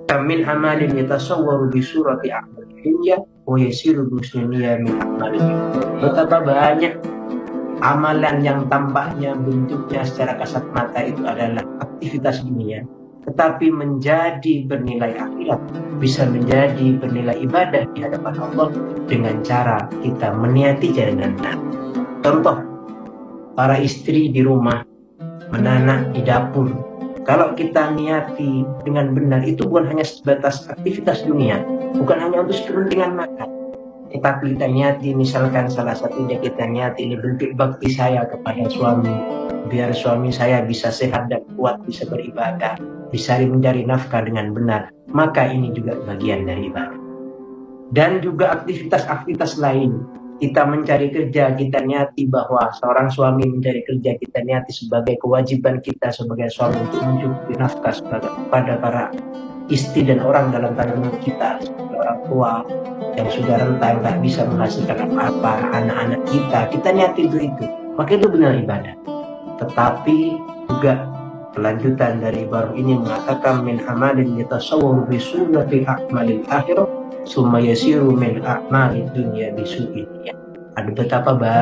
min amalin yatasawwaru bi surati a'mal dunya wa yasiru muslimiyya min amalin. Betapa banyak amalan yang tampaknya bentuknya secara kasat mata itu adalah aktivitas dunia, tetapi menjadi bernilai akhirat, bisa menjadi bernilai ibadah di hadapan Allah dengan cara kita meniati dengan benar. Contoh, para istri di rumah menanak di dapur. Kalau kita niati dengan benar, itu bukan hanya sebatas aktivitas dunia, bukan hanya untuk kepentingan makan, tetapi kita niati, misalkan salah satunya kita niati ini bentuk bakti saya kepada suami, biar suami saya bisa sehat dan kuat, bisa beribadah, bisa mencari nafkah dengan benar, maka ini juga bagian dari ibadah. Dan juga aktivitas-aktivitas lain, kita mencari kerja, kita niati bahwa seorang suami mencari kerja, kita niati sebagai kewajiban kita sebagai suami untuk mencukupi nafkah kepada para istri dan orang dalam tanggungan kita, sebagai orang tua yang sudah renta, yang tak bisa menghasilkan apa-apa, anak-anak kita niati untuk itu, maka itu benar ibadah. Tetapi juga kelanjutan dari baru ini mengatakan min amalin yatasawwaru bi surati a'malil akhirah summa yasiru min a'malid dunya bisu'in. Ada betapa